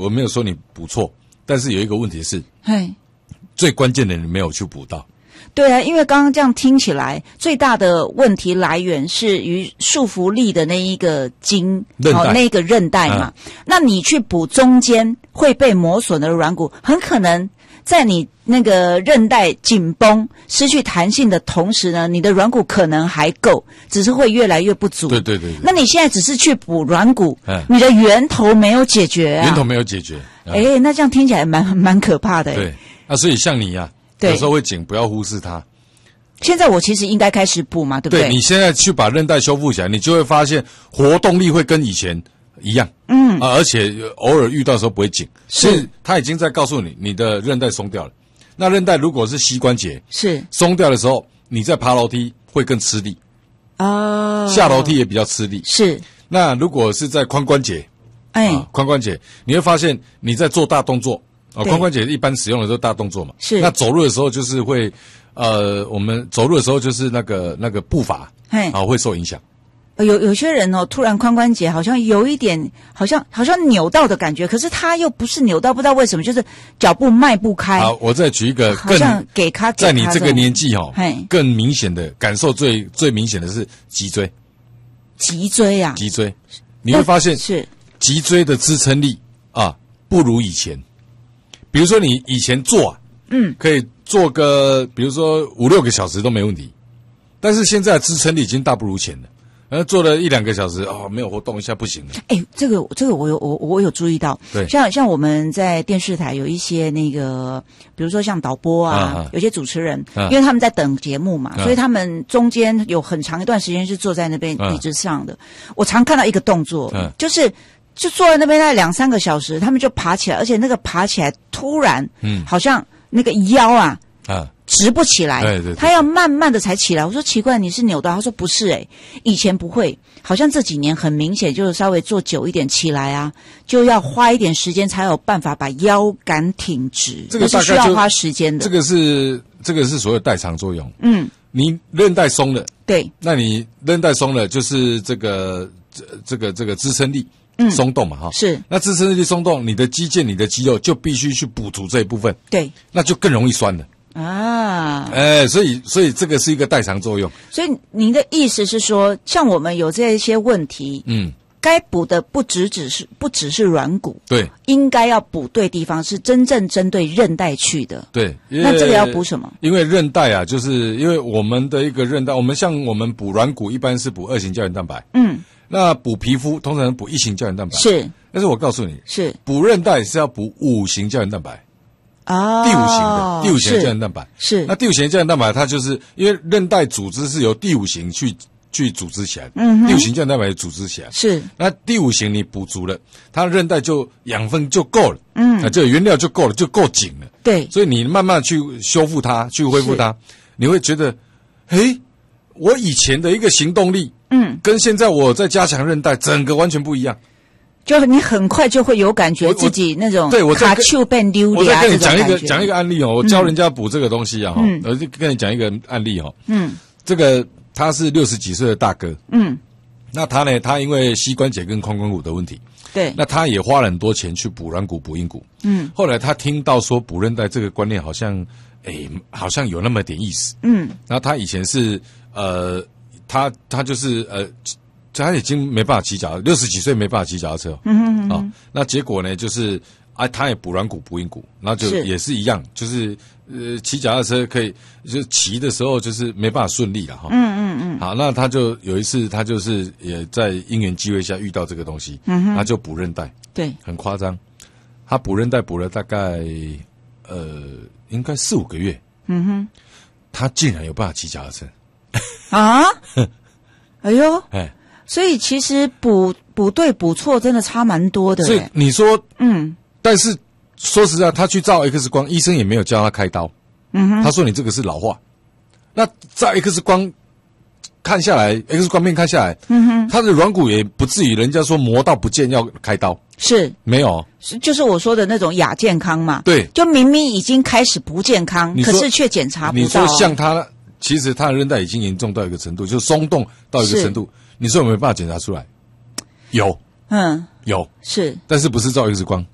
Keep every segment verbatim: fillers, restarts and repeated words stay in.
我没有说你补错，但是有一个问题是， 嘿， 最关键的你没有去补到。 对啊，因为刚刚这样听起来，最大的问题来源是于束缚力的那一个筋， 韧带、 哦、那个韧带嘛、嗯。那你去补中间会被磨损的软骨，很可能在你那个韧带紧绷、失去弹性的同时呢，你的软骨可能还够，只是会越来越不足。 对对 对, 对。 那你现在只是去补软骨、 嗯， 你的源头没有解决啊。 源头没有解决。 哎、嗯，那这样听起来蛮蛮可怕的。 对，那所以像你呀、啊。有时候会紧，不要忽视它。 现在我其实应该开始补嘛，对不对？ 对，你现在去把韧带修复起来，你就会发现活动力会跟以前一样。 嗯、 啊，而且偶尔遇到的时候不会紧， 是所以它已经在告诉你，你的韧带松掉了。那韧带如果是膝关节是松掉的时候，你在爬楼梯会更吃力哦， 下楼梯也比较吃力。 是。 那如果是在髋关节， 哎， 啊、髋关节你会发现你在做大动作。哦，髋关节一般使用的都是大动作嘛， 是。 那走路的时候就是会，呃，我们走路的时候就是那个那个步伐， 嘿， 啊会受影响。 有有些人哦，突然髋关节好像有一点，好像好像扭到的感觉，可是他又不是扭到，不知道为什么，就是脚步迈不开。 好，我再举一个更， 好像给他在你这个年纪哦， 嘿， 更明显的感受最最明显的是脊椎。 脊椎啊， 脊椎，你会发现是脊椎的支撑力啊不如以前。比如说你以前做啊， 嗯， 可以做个比如说五六个小时都没问题，但是现在支撑力已经大不如前了，然后做了一两个小时哦，没有活动一下不行了。 哎，这个这个我有我我有注意到， 对， 像像我们在电视台有一些那个，比如说像导播啊，啊有些主持人、啊，因为他们在等节目嘛、啊，所以他们中间有很长一段时间是坐在那边椅子上的。啊、我常看到一个动作，啊、就是。就坐在那边大概两三个小时，他们就爬起来，而且那个爬起来突然，嗯，好像那个腰啊，啊，直不起来， 对对对， 他要慢慢的才起来。我说奇怪，你是扭到？他说不是、欸，诶，以前不会，好像这几年很明显，就是稍微坐久一点起来啊，就要花一点时间才有办法把腰杆挺直， 这个是需要花时间的。 这个是这个是所谓代偿作用， 嗯， 你韧带松了， 对， 那你韧带松了，就是这个这这个这个支撑力。 嗯， 松动嘛，哈， 是。 那支撑力松动，你的肌腱、你的肌肉就必须去补足这一部分， 对， 那就更容易酸了啊。 哎，所以，所以这个是一个代偿作用。 所以您的意思是说，像我们有这些问题， 嗯， 该补的不只只是不只是软骨， 对， 应该要补对地方，是真正针对韧带去的。 对， 那这个要补什么？ 因为韧带啊，就是因为我们的一个韧带，我们像我们补软骨，一般是补二型胶原蛋白， 嗯。 那补皮肤通常补一型胶原蛋白， 是， 但是我告诉你， 是补韧带是要补五型胶原蛋白， 哦， 第五型的第五型的胶原蛋白是。 那第五型的胶原蛋白，它就是因为韧带组织是由第五型去去组织起来的， 嗯， 第五型胶原蛋白组织起来是。 那第五型你补足了，它韧带就养分就够了， 嗯， 那就原料就够了，就够紧了， 对， 所以你慢慢去修复它，去恢复它，你会觉得，诶，我以前的一个行动力。嗯，跟现在我在加强韧带，整个完全不一样。 就你很快就会有感觉自己那种对我卡丘变溜我再跟你讲一个讲一个案例哦，我教人家补这个东西啊，哈、嗯，我就跟你讲一个案例哈，嗯，这个他是六十几岁的大哥，嗯，那他呢，他因为膝关节跟髋关骨的问题， 对， 那他也花了很多钱去补软骨、补硬骨，嗯，后来他听到说补韧带这个观念好像，诶，好像有那么点意思，嗯，然后他以前是呃。他他就是呃，他已经没办法骑脚，六十几岁没办法骑脚踏车，嗯哼嗯哼，啊，那结果呢，就是啊，他也补软骨补硬骨，然后就也是一样，就是呃，骑脚踏车可以，就骑的时候就是没办法顺利了哈，嗯嗯嗯，好，那他就有一次他就是也在因缘机会下遇到这个东西，嗯哼，他就补韧带， 对， 很夸张，他补韧带补了大概呃，应该四五个月，嗯哼，他竟然有办法骑脚踏车。 啊，哎呦， 哎， 所以其实补补对补错真的差蛮多的。 所以你说， 嗯， 但是说实在，他去照 X 光，医生也没有叫他开刀。嗯哼，他说你这个是老化。那照 X 光看下来 ，X 光片看下来，嗯哼，他的软骨也不至于人家说磨到不见要开刀， 是没有， 是就是我说的那种亚健康嘛。 对， 就明明已经开始不健康，可是却检查不到。 你说像他。其实他的韧带已经严重到一个程度，就松动到一个程度，你说有没有办法检查出来？有， 嗯， 有， 是， 但是不是照 X 光，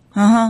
嗯哼。